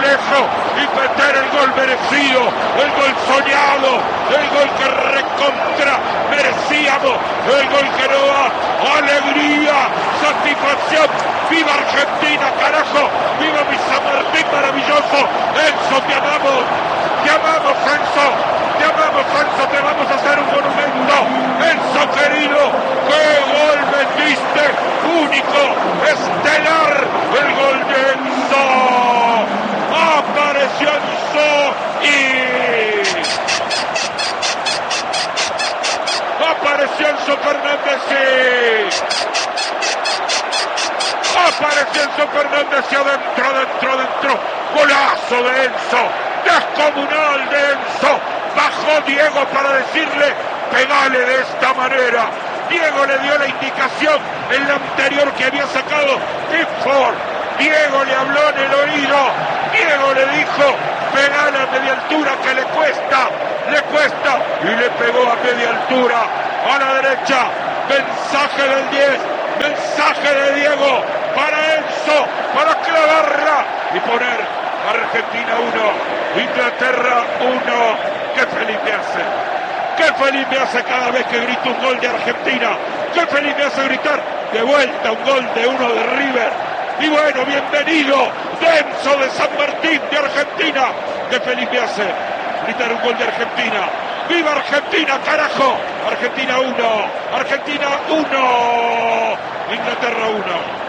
parejo y meter el gol merecido, el gol soñado, el gol que recontra merecíamos, el gol que nos da alegría, satisfacción. ¡Viva Argentina, carajo! ¡Viva mi San Martín maravilloso! ¡Enzo, te amamos! ¡Te amamos, Enzo! ¡Te amamos, Enzo! ¡Te vamos a hacer un monumento! ¡Enzo, querido! ¡Qué gol metiste! ¡Único! ¡Estelar! ¡El gol de Enzo! ¡Apareció Enzo! ¡Y apareció Enzo Fernández! ¡Sí! Apareció Enzo Fernández y adentro. Golazo de Enzo. Descomunal de Enzo. Bajó Diego para decirle, pegale de esta manera. Diego le dio la indicación en la anterior que había sacado Pickford. Diego le habló en el oído. Diego le dijo, pegale a media altura que le cuesta. Y le pegó a media altura. A la derecha. Mensaje del 10. Mensaje de Diego para Enzo, para clavarla y poner Argentina 1, Inglaterra 1. ¡Qué feliz me hace! ¡Qué feliz me hace cada vez que grito un gol de Argentina! ¡Qué feliz me hace gritar de vuelta un gol de uno de River! Y bueno, bienvenido de Enzo de San Martín de Argentina. ¡Qué feliz me hace gritar un gol de Argentina! ¡Viva Argentina, carajo! Argentina 1, Argentina 1, Inglaterra 1.